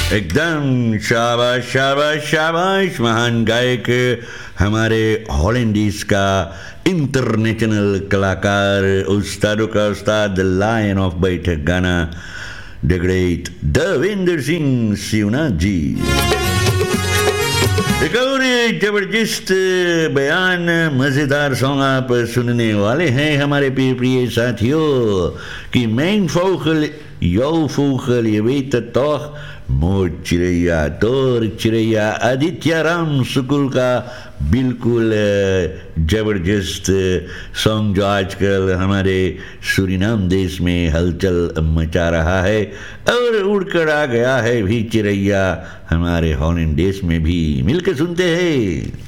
एकदम शाबाश शाबाश शाबाश। महान गायक हमारे हॉलैंडीज का इंटरनेशनल कलाकार, उस्तादों का उस्ताद, द लायन ऑफ बैठक गाना, द ग्रेट देवेंद्र सिंह शिवनाथ जी। एक और जबरदस्त बयान, मजेदार सॉन्ग आप सुनने वाले हैं हमारे प्रिय साथियों कि mein vogel, jouw vogel, je weet het toch, मोर चिड़ैया तोर चिड़ैया, आदित्य राम सुकुल का बिल्कुल जबरदस्त सॉन्ग जो आजकल हमारे सूरीनाम देश में हलचल मचा रहा है और उड़कर आ गया है भी चिड़ैया हमारे हॉलैंड देश में भी। मिलकर सुनते हैं।